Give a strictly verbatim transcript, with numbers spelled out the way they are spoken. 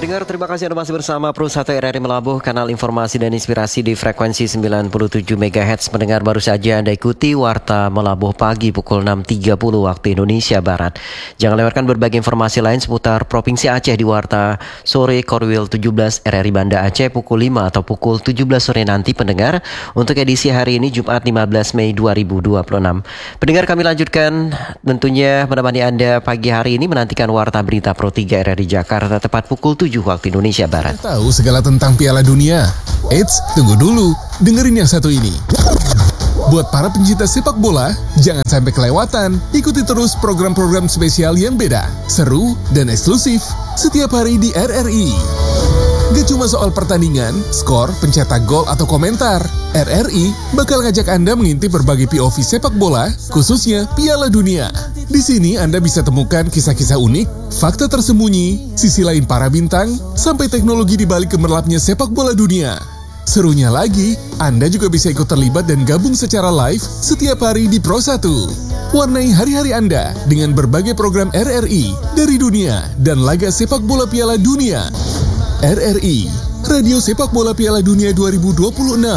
Pendengar, terima kasih Anda masih bersama Pro satu R R I Melabuh, kanal informasi dan inspirasi di frekuensi sembilan puluh tujuh megahertz. Pendengar, baru saja Anda ikuti Warta Melabuh pagi pukul enam tiga puluh waktu Indonesia Barat. Jangan lewatkan berbagai informasi lain seputar Provinsi Aceh di Warta Sore Korwil tujuh belas R R I Banda Aceh pukul lima atau pukul tujuh belas sore nanti, pendengar, untuk edisi hari ini Jumat lima belas Mei dua ribu dua puluh enam. Pendengar, kami lanjutkan tentunya menemani Anda pagi hari ini menantikan Warta Berita Pro tiga R R I Jakarta tepat pukul tujuh waktu Indonesia Barat. Tahu segala tentang Piala Dunia? Eits, tunggu dulu, dengerin yang satu ini. Buat para pencinta sepak bola, jangan sampai kelewatan. Ikuti terus program-program spesial yang beda, seru, dan eksklusif setiap hari di R R I. Gak cuma soal pertandingan, skor, pencetak gol, atau komentar. R R I bakal ngajak Anda mengintip berbagai P O V sepak bola, khususnya Piala Dunia. Di sini Anda bisa temukan kisah-kisah unik, fakta tersembunyi, sisi lain para bintang, sampai teknologi di balik gemerlapnya sepak bola dunia. Serunya lagi, Anda juga bisa ikut terlibat dan gabung secara live setiap hari di Pro satu. Warnai hari-hari Anda dengan berbagai program R R I dari dunia dan laga sepak bola Piala Dunia. R R I, Radio Sepak Bola Piala Dunia dua ribu dua puluh enam.